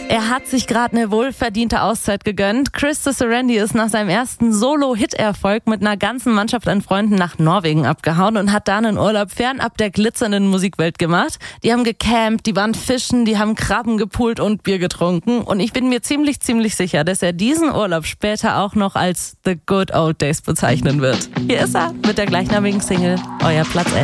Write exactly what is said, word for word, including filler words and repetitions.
Er hat sich gerade eine wohlverdiente Auszeit gegönnt. Chris Serendi ist nach seinem ersten Solo-Hit-Erfolg mit einer ganzen Mannschaft an Freunden nach Norwegen abgehauen und hat da einen Urlaub fernab der glitzernden Musikwelt gemacht. Die haben gecampt, die waren fischen, die haben Krabben gepult und Bier getrunken. Und ich bin mir ziemlich, ziemlich sicher, dass er diesen Urlaub später auch noch als The Good Old Days bezeichnen wird. Hier ist er mit der gleichnamigen Single, euer Platz elf.